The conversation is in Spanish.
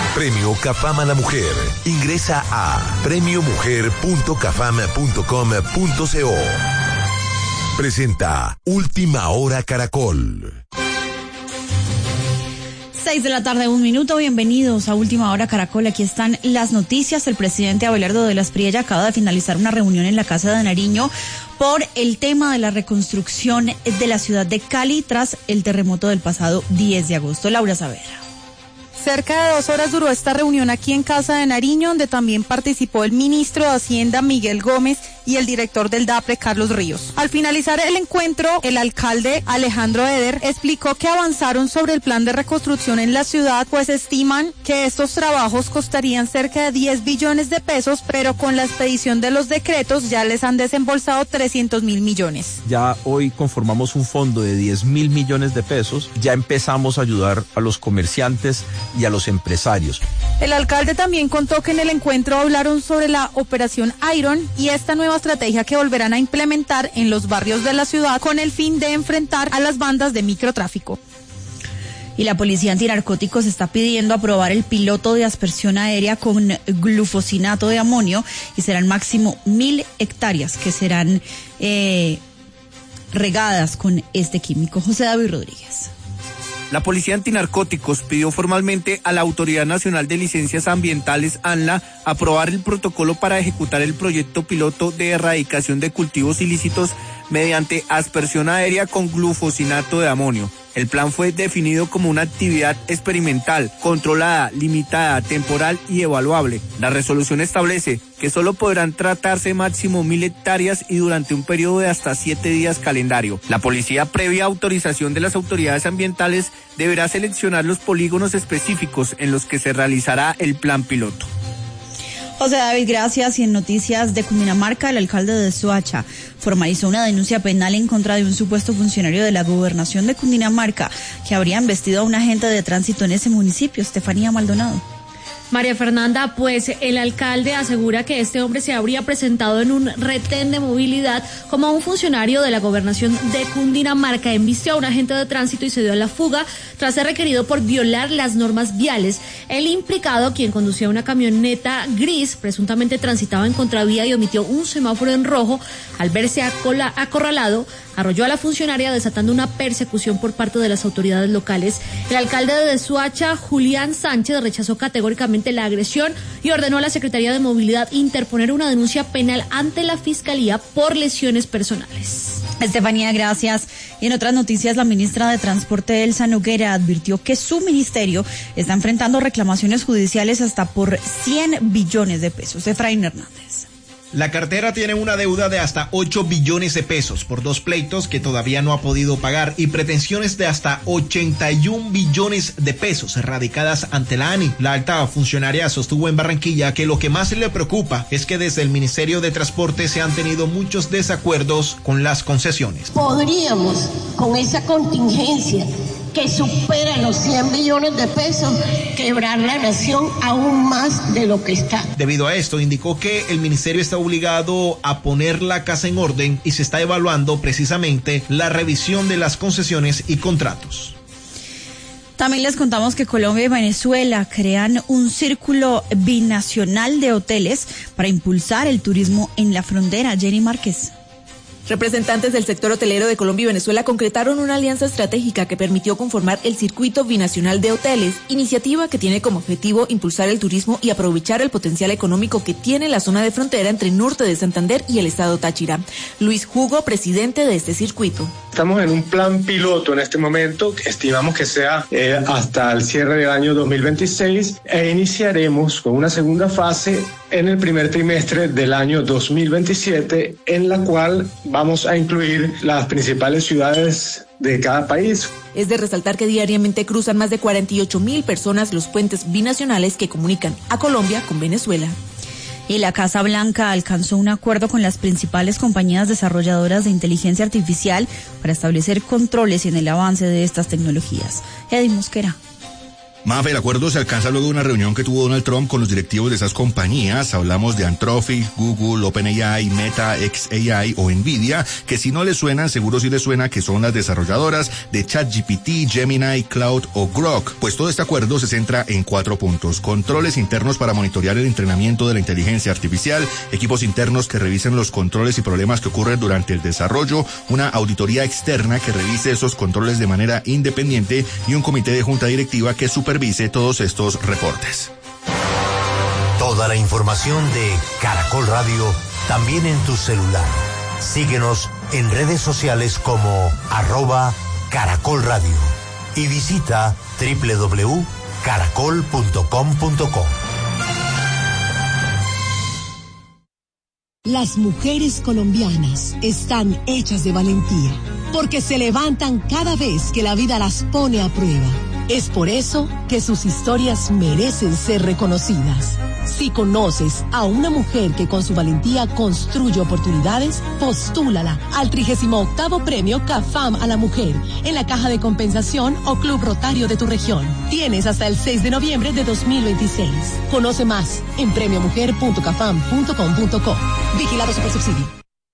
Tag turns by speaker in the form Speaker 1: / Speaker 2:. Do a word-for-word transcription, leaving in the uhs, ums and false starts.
Speaker 1: Premio Cafam a la Mujer. Ingresa a premio mujer punto cafam punto com punto co. Presenta Última Hora Caracol.
Speaker 2: Seis de la tarde, un minuto. Bienvenidos a Última Hora Caracol. Aquí están las noticias. El presidente Abelardo de las Priella acaba de finalizar una reunión en la Casa de Nariño por el tema de la reconstrucción de la ciudad de Cali tras el terremoto del pasado diez de agosto. Laura Saavedra.
Speaker 3: Cerca de dos horas duró esta reunión aquí en Casa de Nariño, donde también participó el ministro de Hacienda, Miguel Gómez, y el director del DAPRE, Carlos Ríos. Al finalizar el encuentro, el alcalde Alejandro Eder explicó que avanzaron sobre el plan de reconstrucción en la ciudad, pues estiman que estos trabajos costarían cerca de diez billones de pesos, pero con la expedición de los decretos ya les han desembolsado trescientos mil millones.
Speaker 4: Ya hoy conformamos un fondo de diez mil millones de pesos, ya empezamos a ayudar a los comerciantes y a los empresarios.
Speaker 3: El alcalde también contó que en el encuentro hablaron sobre la operación Iron y esta nueva estrategia que volverán a implementar en los barrios de la ciudad con el fin de enfrentar a las bandas de microtráfico.
Speaker 2: Y la Policía Antinarcóticos está pidiendo aprobar el piloto de aspersión aérea con glufosinato de amonio y serán máximo mil hectáreas que serán eh, regadas con este químico. José David Rodríguez.
Speaker 5: La Policía Antinarcóticos pidió formalmente a la Autoridad Nacional de Licencias Ambientales, ANLA, aprobar el protocolo para ejecutar el proyecto piloto de erradicación de cultivos ilícitos mediante aspersión aérea con glufosinato de amonio. El plan fue definido como una actividad experimental, controlada, limitada, temporal y evaluable. La resolución establece que solo podrán tratarse máximo mil hectáreas y durante un periodo de hasta siete días calendario. La policía, previa autorización de las autoridades ambientales, deberá seleccionar los polígonos específicos en los que se realizará el plan piloto.
Speaker 2: José David, gracias. Y en noticias de Cundinamarca, el alcalde de Soacha formalizó una denuncia penal en contra de un supuesto funcionario de la gobernación de Cundinamarca que habría embestido a un agente de tránsito en ese municipio, Estefanía Maldonado.
Speaker 6: María Fernanda, pues el alcalde asegura que este hombre se habría presentado en un retén de movilidad como un funcionario de la gobernación de Cundinamarca, embistió a un agente de tránsito y se dio a la fuga tras ser requerido por violar las normas viales. El implicado, quien conducía una camioneta gris, presuntamente transitaba en contravía y omitió un semáforo en rojo. Al verse acola- acorralado, arrolló a la funcionaria desatando una persecución por parte de las autoridades locales. El alcalde de Soacha, Julián Sánchez, rechazó categóricamente la agresión y ordenó a la Secretaría de Movilidad interponer una denuncia penal ante la Fiscalía por lesiones personales.
Speaker 2: Estefanía, gracias. Y en otras noticias, la ministra de Transporte, Elsa Noguera, advirtió que su ministerio está enfrentando reclamaciones judiciales hasta por cien billones de pesos. Efraín Hernández.
Speaker 7: La cartera tiene una deuda de hasta ocho billones de pesos por dos pleitos que todavía no ha podido pagar y pretensiones de hasta ochenta y un billones de pesos radicadas ante la ANI. La alta funcionaria sostuvo en Barranquilla que lo que más le preocupa es que desde el Ministerio de Transporte se han tenido muchos desacuerdos con las concesiones.
Speaker 8: Podríamos, con esa contingencia que supera los cien billones de pesos, quebrar la nación aún más de lo que está.
Speaker 7: Debido a esto, indicó que el ministerio está obligado a poner la casa en orden y se está evaluando precisamente la revisión de las concesiones y contratos.
Speaker 2: También les contamos que Colombia y Venezuela crean un círculo binacional de hoteles para impulsar el turismo en la frontera. Jenny Márquez.
Speaker 9: Representantes del sector hotelero de Colombia y Venezuela concretaron una alianza estratégica que permitió conformar el Circuito Binacional de Hoteles, iniciativa que tiene como objetivo impulsar el turismo y aprovechar el potencial económico que tiene la zona de frontera entre el norte de Santander y el estado Táchira. Luis Hugo, presidente de este circuito.
Speaker 10: Estamos en un plan piloto en este momento, estimamos que sea eh, hasta el cierre del año dos mil veintiséis e iniciaremos con una segunda fase en el primer trimestre del año dos mil veintisiete, en la cual vamos a incluir las principales ciudades de cada país.
Speaker 9: Es de resaltar que diariamente cruzan más de cuarenta y ocho mil personas los puentes binacionales que comunican a Colombia con Venezuela.
Speaker 2: Y la Casa Blanca alcanzó un acuerdo con las principales compañías desarrolladoras de inteligencia artificial para establecer controles en el avance de estas tecnologías. Eddie Mosquera.
Speaker 11: Mafe, el acuerdo se alcanza luego de una reunión que tuvo Donald Trump con los directivos de esas compañías. Hablamos de Anthropic, Google, OpenAI, Meta, xAI o Nvidia, que si no les suenan, seguro sí les suena que son las desarrolladoras de ChatGPT, Gemini, Cloud o Grok. Pues todo este acuerdo se centra en cuatro puntos: controles internos para monitorear el entrenamiento de la inteligencia artificial, equipos internos que revisen los controles y problemas que ocurren durante el desarrollo, una auditoría externa que revise esos controles de manera independiente y un comité de junta directiva que supervise todos estos reportes.
Speaker 1: Toda la información de Caracol Radio también en tu celular. Síguenos en redes sociales como arroba Caracol Radio y visita doble u doble u doble u punto caracol punto com punto co.
Speaker 12: Las mujeres colombianas están hechas de valentía, porque se levantan cada vez que la vida las pone a prueba. Es por eso que sus historias merecen ser reconocidas. Si conoces a una mujer que con su valentía construye oportunidades, postúlala al trigésimo octavo Premio CAFAM a la Mujer en la Caja de Compensación o Club Rotario de tu región. Tienes hasta el seis de noviembre de dos mil veintiséis. Conoce más en premio mujer punto cafam punto com punto co. Vigilado Supersubsidio.